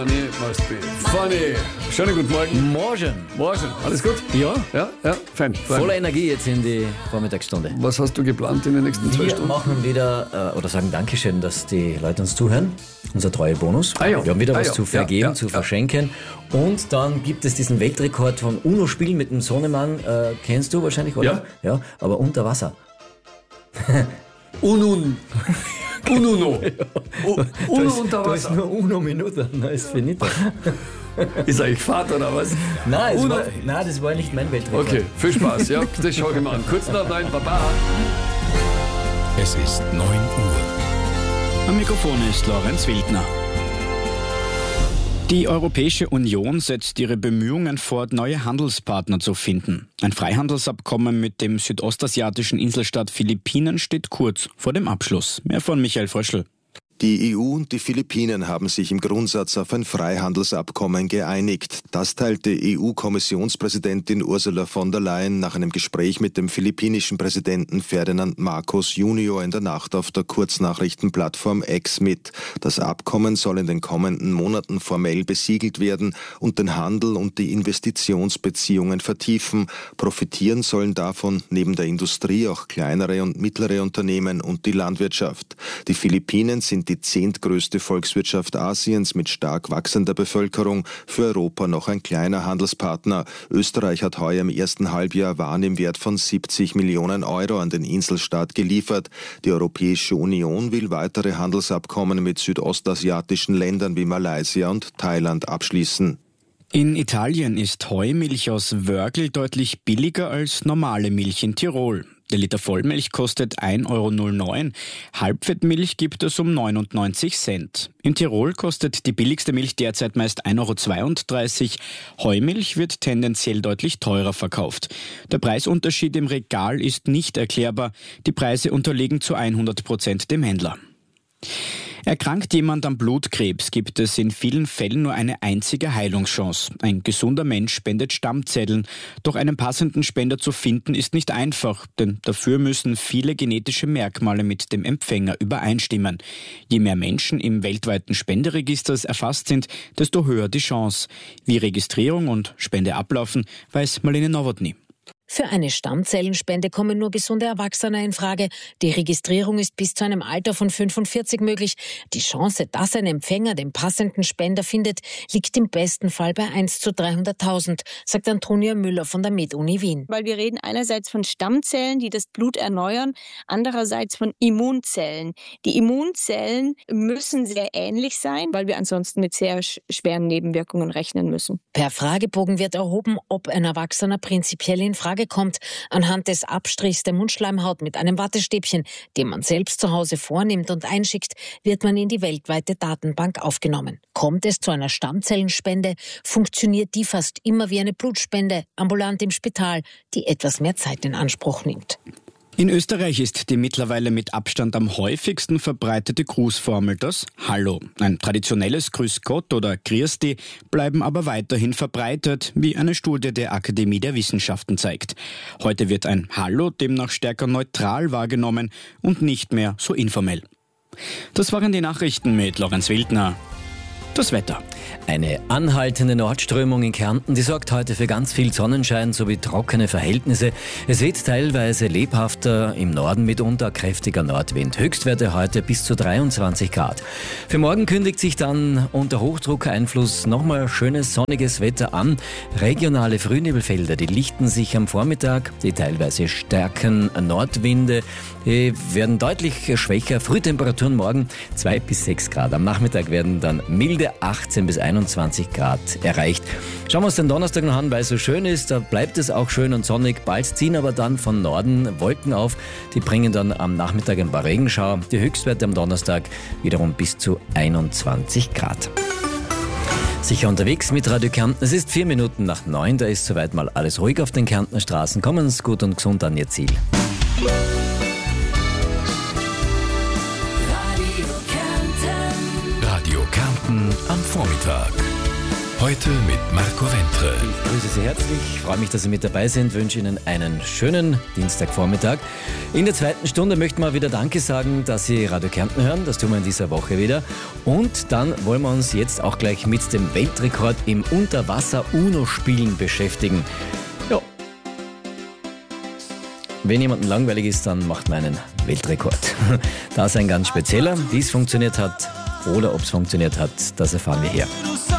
Funny must be funny. Schönen guten Morgen. Morgen. Morgen. Alles gut? Ja, Ja, fein. voller Energie jetzt in die Vormittagsstunde. Was hast du geplant in den nächsten 2 Wir Stunden? machen wieder, oder sagen Dankeschön, dass die Leute uns zuhören. Unser Treuebonus. Ja. Wir haben wieder was Ja. zu vergeben, Ja. zu verschenken. Und dann gibt es diesen Weltrekord von UNO-Spielen mit dem Sohnemann. Kennst du wahrscheinlich, oder? Ja, aber unter Wasser. Ununo. Uno unter Da ist Wasser. nur UNO Minute, dann ist finito. Ist eigentlich Fahrt oder was? Nein, Uno. das war nicht mein Weltrekord. Okay, viel Spaß. Ja, das schaue ich mir an. Kurz nach 9, Baba. Es ist 9 Uhr. Am Mikrofon ist Lorenz Wildner. Die Europäische Union setzt ihre Bemühungen fort, neue Handelspartner zu finden. Ein Freihandelsabkommen mit dem südostasiatischen Inselstaat Philippinen steht kurz vor dem Abschluss. Mehr von Michael Fröschl. Die EU und die Philippinen haben sich im Grundsatz auf ein Freihandelsabkommen geeinigt. Das teilte EU-Kommissionspräsidentin Ursula von der Leyen nach einem Gespräch mit dem philippinischen Präsidenten Ferdinand Marcos Jr. in der Nacht auf der Kurznachrichtenplattform X mit. Das Abkommen soll in den kommenden Monaten formell besiegelt werden und den Handel und die Investitionsbeziehungen vertiefen. Profitieren sollen davon neben der Industrie auch kleinere und mittlere Unternehmen und die Landwirtschaft. Die Philippinen sind die 10. größte Volkswirtschaft Asiens mit stark wachsender Bevölkerung, für Europa noch ein kleiner Handelspartner. Österreich hat heuer im ersten Halbjahr Waren im Wert von 70 Millionen Euro an den Inselstaat geliefert. Die Europäische Union will weitere Handelsabkommen mit südostasiatischen Ländern wie Malaysia und Thailand abschließen. In Italien ist Heumilch aus Wörgl deutlich billiger als normale Milch in Tirol. Der Liter Vollmilch kostet 1,09 €, Halbfettmilch gibt es um 99 Cent. In Tirol kostet die billigste Milch derzeit meist 1,32 €. Heumilch wird tendenziell deutlich teurer verkauft. Der Preisunterschied im Regal ist nicht erklärbar. Die Preise unterliegen zu 100% dem Händler. Erkrankt jemand am Blutkrebs, gibt es in vielen Fällen nur eine einzige Heilungschance. Ein gesunder Mensch spendet Stammzellen. Doch einen passenden Spender zu finden ist nicht einfach, denn dafür müssen viele genetische Merkmale mit dem Empfänger übereinstimmen. Je mehr Menschen im weltweiten Spenderegister erfasst sind, desto höher die Chance. Wie Registrierung und Spende ablaufen, weiß Marlene Nowotny. Für eine Stammzellenspende kommen nur gesunde Erwachsene in Frage. Die Registrierung ist bis zu einem Alter von 45 möglich. Die Chance, dass ein Empfänger den passenden Spender findet, liegt im besten Fall bei 1 zu 300.000, sagt Antonia Müller von der Med-Uni Wien. Weil wir reden einerseits von Stammzellen, die das Blut erneuern, andererseits von Immunzellen. Die Immunzellen müssen sehr ähnlich sein, weil wir ansonsten mit sehr schweren Nebenwirkungen rechnen müssen. Per Fragebogen wird erhoben, ob ein Erwachsener prinzipiell in Frage kommt. Anhand des Abstrichs der Mundschleimhaut mit einem Wattestäbchen, den man selbst zu Hause vornimmt und einschickt, wird man in die weltweite Datenbank aufgenommen. Kommt es zu einer Stammzellenspende, funktioniert die fast immer wie eine Blutspende, ambulant im Spital, die etwas mehr Zeit in Anspruch nimmt. In Österreich ist die mittlerweile mit Abstand am häufigsten verbreitete Grußformel das Hallo. Ein traditionelles Grüß Gott oder Grüß Dich bleiben aber weiterhin verbreitet, wie eine Studie der Akademie der Wissenschaften zeigt. Heute wird ein Hallo demnach stärker neutral wahrgenommen und nicht mehr so informell. Das waren die Nachrichten mit Lorenz Wildner. Das Wetter. Eine anhaltende Nordströmung in Kärnten, die sorgt heute für ganz viel Sonnenschein sowie trockene Verhältnisse. Es weht teilweise lebhafter, im Norden mitunter kräftiger Nordwind. Höchstwerte heute bis zu 23 Grad. Für morgen kündigt sich dann unter Hochdruckeinfluss nochmal schönes sonniges Wetter an. Regionale Frühnebelfelder, die lichten sich am Vormittag. Die teilweise stärken Nordwinde werden deutlich schwächer. Frühtemperaturen morgen 2 bis 6 Grad. Am Nachmittag werden dann milde 18 bis 21 Grad erreicht. Schauen wir uns den Donnerstag noch an, weil es so schön ist. Da bleibt es auch schön und sonnig. Bald ziehen aber dann von Norden Wolken auf. Die bringen dann am Nachmittag ein paar Regenschauer. Die Höchstwerte am Donnerstag wiederum bis zu 21 Grad. Sicher unterwegs mit Radio Kärnten. Es ist 4 Minuten nach 9. Da ist soweit mal alles ruhig auf den Kärntner Straßen. Kommen Sie gut und gesund an Ihr Ziel. Radio Kärnten am Vormittag. Heute mit Marco Wentre. Ich grüße Sie herzlich, freue mich, dass Sie mit dabei sind, wünsche Ihnen einen schönen Dienstagvormittag. In der zweiten Stunde möchten wir wieder Danke sagen, dass Sie Radio Kärnten hören, das tun wir in dieser Woche wieder. Und dann wollen wir uns jetzt auch gleich mit dem Weltrekord im Unterwasser-UNO-Spielen beschäftigen. Ja. Wenn jemandem langweilig ist, dann macht man einen Weltrekord. Das ist ein ganz spezieller. Wie es funktioniert hat oder ob es funktioniert hat, das erfahren wir hier.